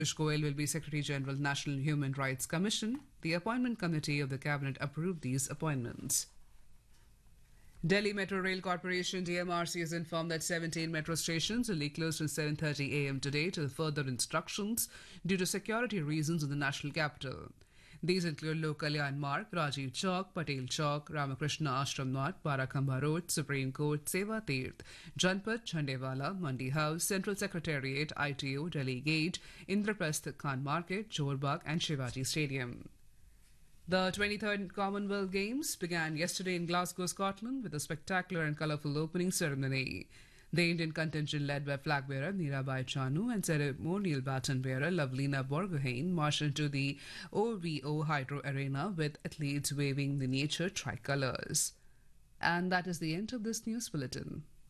Piyush Goyal will be Secretary General, National Human Rights Commission. The appointment committee of the cabinet approved these appointments. Delhi Metro Rail Corporation DMRC has informed that 17 metro stations will be closed from 7:30 a.m. today till further instructions due to security reasons in the national capital. These include Lok Kalyan Marg, Rajiv Chowk, Patel Chowk, Ramakrishna Ashram North, Barakhamba Road, Supreme Court, Seva Tirth, Janpat, Chandewala, Mandi House, Central Secretariat, ITO, Delhi Gate, Indraprasth Khan Market, Chorbagh and Shivaji Stadium. The 23rd Commonwealth Games began yesterday in Glasgow, Scotland, with a spectacular and colourful opening ceremony. The Indian contingent, led by flag bearer Mirabai Chanu and ceremonial baton bearer Lovelina Borgohain, marched into the OVO Hydro Arena with athletes waving the nature tricolours. And that is the end of this news bulletin.